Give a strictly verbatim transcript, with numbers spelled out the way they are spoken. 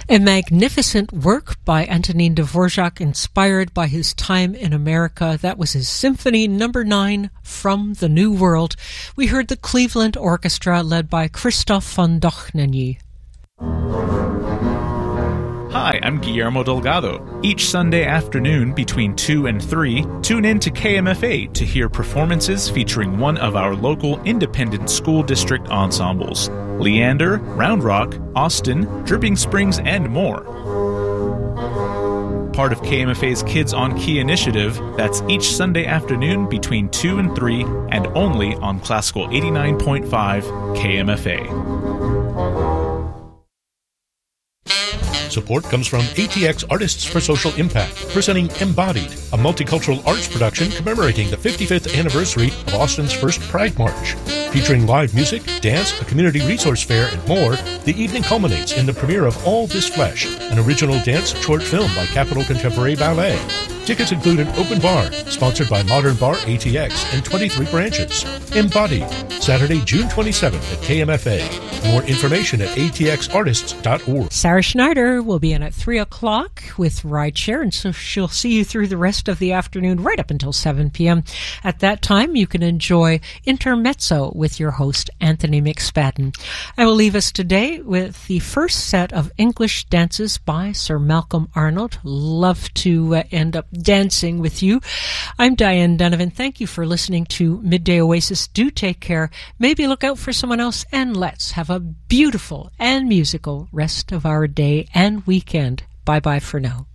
A magnificent work by Antonin Dvorak, inspired by his time in America. That was his Symphony Number nine, From the New World. We heard the Cleveland Orchestra led by Christoph von Dohnanyi. Hi, I'm Guillermo Delgado. Each Sunday afternoon between two and three, tune in to K M F A to hear performances featuring one of our local independent school district ensembles. Leander, Round Rock, Austin, Dripping Springs, and more. Part of K M F A's Kids on Key initiative, that's each Sunday afternoon between two and three, and only on Classical eighty-nine point five K M F A. Support comes from A T X Artists for Social Impact, presenting Embodied, a multicultural arts production commemorating the fifty-fifth anniversary of Austin's first Pride March. Featuring live music, dance, a community resource fair, and more, the evening culminates in the premiere of All This Flesh, an original dance short film by Capitol Contemporary Ballet. Tickets include an open bar, sponsored by Modern Bar A T X and twenty-three branches. Embodied, Saturday, June twenty-seventh at K M F A. More information at a t x artists dot org. Sarah Schneider will be in at three o'clock with Rideshare, and so she'll see you through the rest of the afternoon right up until seven p.m. At that time, you can enjoy Intermezzo with your host, Anthony McSpadden. I will leave us today with the first set of English dances by Sir Malcolm Arnold. Love to uh, end up dancing with you. I'm Diane Donovan. Thank you for listening to Midday Oasis. Do take care. Maybe look out for someone else, and let's have a beautiful and musical rest of our day and weekend. Bye-bye for now.